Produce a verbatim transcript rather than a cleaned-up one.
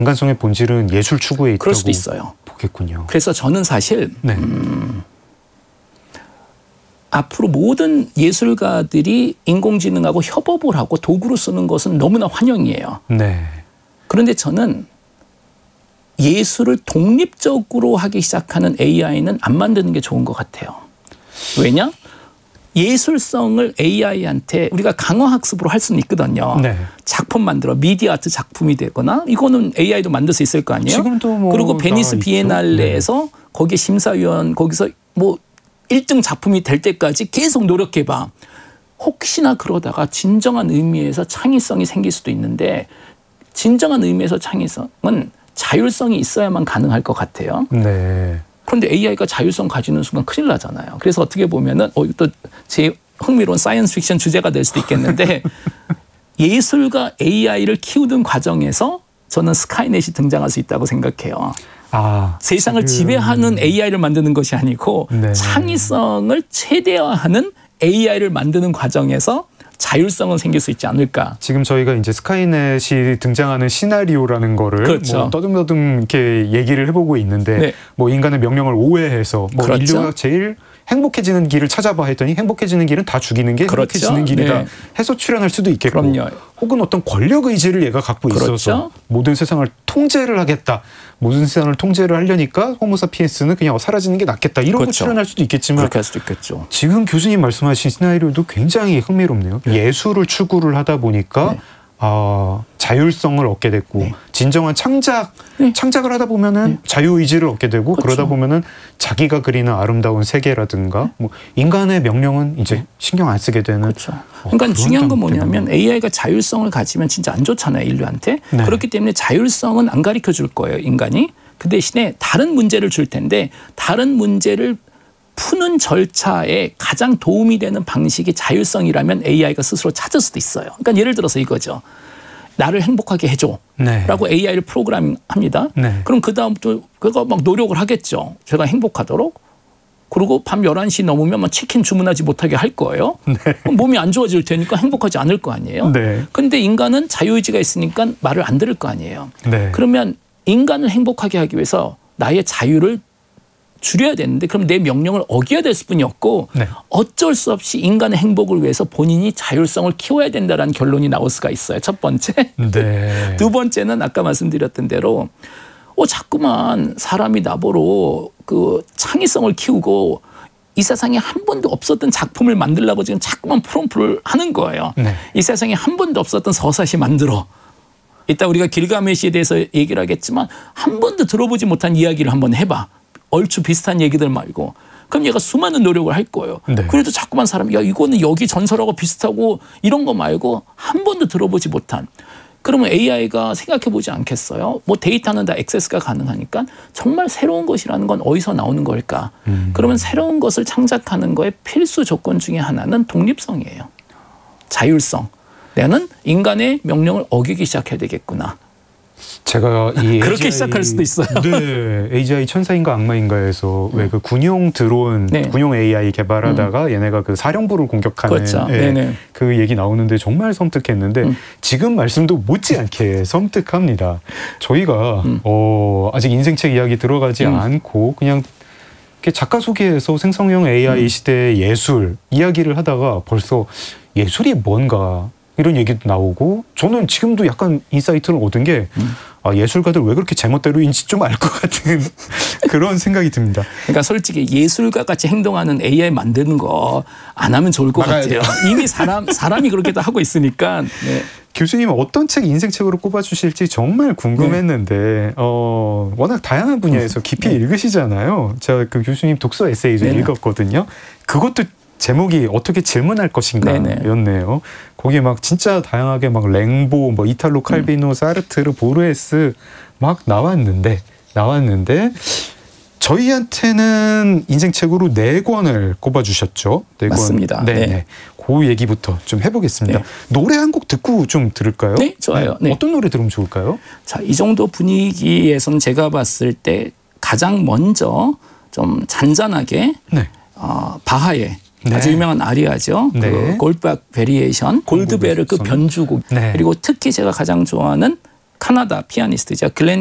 인간성의 본질은 예술 추구에 있다고 그럴 수도 있어요. 보겠군요. 그래서 저는 사실 네. 음, 앞으로 모든 예술가들이 인공지능하고 협업을 하고 도구로 쓰는 것은 너무나 환영이에요. 네. 그런데 저는 예술을 독립적으로 하기 시작하는 에이아이는 안 만드는 게 좋은 것 같아요. 왜냐? 예술성을 에이아이한테 우리가 강화학습으로 할 수는 있거든요. 네. 작품 만들어 미디어 아트 작품이 되거나 이거는 에이아이도 만들 수 있을 거 아니에요. 지금도 뭐 그리고 베니스 비엔날레에서 네. 거기에 심사위원 거기서 뭐 일 등 작품이 될 때까지 계속 노력해봐. 혹시나 그러다가 진정한 의미에서 창의성이 생길 수도 있는데 진정한 의미에서 창의성은 자율성이 있어야만 가능할 것 같아요. 네. 그런데 에이아이가 자율성 가지는 순간 큰일 나잖아요. 그래서 어떻게 보면은 어, 또 제 흥미로운 사이언스 픽션 주제가 될 수도 있겠는데 예술가 에이아이를 키우는 과정에서 저는 스카이넷이 등장할 수 있다고 생각해요. 아, 세상을 지금... 지배하는 에이아이를 만드는 것이 아니고 네. 창의성을 최대화하는 에이아이를 만드는 과정에서 자율성은 생길 수 있지 않을까. 지금 저희가 이제 스카이넷이 등장하는 시나리오라는 거를 그렇죠. 뭐 떠듬떠듬 이렇게 얘기를 해보고 있는데 네. 뭐 인간의 명령을 오해해서 뭐 그렇죠. 인류가 제일 행복해지는 길을 찾아봐 했더니 행복해지는 길은 다 죽이는 게 그렇죠. 행복해지는 길이다 네. 해서 출현할 수도 있겠고 그럼요. 혹은 어떤 권력 의지를 얘가 갖고 그렇죠. 있어서 모든 세상을 통제를 하겠다. 모든 세상을 통제를 하려니까 호모사피엔스는 그냥 사라지는 게 낫겠다. 이런 그렇죠. 거 출현할 수도 있겠지만 그렇게 할 수도 있겠죠. 지금 교수님 말씀하신 시나리오도 굉장히 흥미롭네요. 네. 예술을 추구를 하다 보니까 네. 아, 자율성을 얻게 됐고 네. 진정한 창작 네. 창작을 하다 보면은 네. 자유의지를 얻게 되고 그렇죠. 그러다 보면은 자기가 그리는 아름다운 세계라든가 네. 뭐 인간의 명령은 이제 네. 신경 안 쓰게 되는. 그렇죠. 어, 그러니까 중요한 건 때문에. 뭐냐면 에이아이가 자율성을 가지면 진짜 안 좋잖아요, 인류한테. 네. 그렇기 때문에 자율성은 안 가르쳐 줄 거예요, 인간이. 그 대신에 다른 문제를 줄 텐데 다른 문제를 푸는 절차에 가장 도움이 되는 방식이 자율성이라면 에이아이가 스스로 찾을 수도 있어요. 그러니까 예를 들어서 이거죠. 나를 행복하게 해줘. 네. 라고 에이아이를 프로그래밍합니다. 네. 그럼 그 다음부터 그가 막 노력을 하겠죠. 제가 행복하도록. 그리고 밤 열한 시 넘으면 막 치킨 주문하지 못하게 할 거예요. 네. 그럼 몸이 안 좋아질 테니까 행복하지 않을 거 아니에요. 네. 근데 인간은 자유의지가 있으니까 말을 안 들을 거 아니에요. 네. 그러면 인간을 행복하게 하기 위해서 나의 자유를 줄여야 되는데 그럼 내 명령을 어겨야 될 뿐이 없고 네. 어쩔 수 없이 인간의 행복을 위해서 본인이 자율성을 키워야 된다는 결론이 나올 수가 있어요. 첫 번째. 네. 두 번째는 아까 말씀드렸던 대로 어, 자꾸만 사람이 나보러 그 창의성을 키우고 이 세상에 한 번도 없었던 작품을 만들려고 지금 자꾸만 프롬프를 하는 거예요. 네. 이 세상에 한 번도 없었던 서사시 만들어. 이따 우리가 길가메시에 대해서 얘기를 하겠지만 한 번도 들어보지 못한 이야기를 한번 해봐. 얼추 비슷한 얘기들 말고. 그럼 얘가 수많은 노력을 할 거예요. 네. 그래도 자꾸만 사람이 야 이거는 여기 전설하고 비슷하고 이런 거 말고 한 번도 들어보지 못한. 그러면 에이아이가 생각해보지 않겠어요? 뭐 데이터는 다 액세스가 가능하니까 정말 새로운 것이라는 건 어디서 나오는 걸까? 음. 그러면 새로운 것을 창작하는 거의 필수 조건 중에 하나는 독립성이에요. 자율성. 나는 인간의 명령을 어기기 시작해야 되겠구나. 제가 이 그렇게 에이지아이, 시작할 수도 있어요. 네, 에이지아이 천사인가 악마인가에서 왜 그 군용 드론, 네. 군용 에이아이 개발하다가 음. 얘네가 그 사령부를 공격하는 그렇죠. 예, 그 얘기 나오는데 정말 섬뜩했는데 음. 지금 말씀도 못지않게 섬뜩합니다. 저희가 음. 어, 아직 인생책 이야기 들어가지 음. 않고 그냥 작가 소개에서 생성형 에이아이 음. 시대의 예술 이야기를 하다가 벌써 예술이 뭔가 이런 얘기도 나오고 저는 지금도 약간 인사이트를 얻은 게 음. 아, 예술가들 왜 그렇게 제멋대로인지 좀 알 것 같은 그런 생각이 듭니다. 그러니까 솔직히 예술가 같이 행동하는 에이아이 만드는 거 안 하면 좋을 것 같아요. 돼요. 이미 사람, 사람이 그렇게 다 하고 있으니까. 네. 교수님 어떤 책 인생책으로 꼽아주실지 정말 궁금했는데 네. 어, 워낙 다양한 분야에서 깊이 네. 읽으시잖아요. 제가 그 교수님 독서 에세이도 네. 읽었거든요. 그것도 제목이 어떻게 질문할 것인가였네요. 거기에 막 진짜 다양하게 막 랭보, 뭐 이탈로 칼비노, 음. 사르트르, 보르헤스 막 나왔는데 나왔는데 저희한테는 인생책으로 네 권을 꼽아주셨죠. 네 권. 맞습니다. 네, 네. 네. 그 얘기부터 좀 해보겠습니다. 네. 노래 한 곡 듣고 좀 들을까요? 네, 좋아요. 네. 어떤 노래 들으면 좋을까요? 자, 이 정도 분위기에서는 제가 봤을 때 가장 먼저 좀 잔잔하게 네. 어, 바하의 네. 아주 유명한 아리아죠. 네. 그 골드백 베리에이션, 골드벨의 그 변주곡. 네. 그리고 특히 제가 가장 좋아하는 카나다 피아니스트 제가 글렌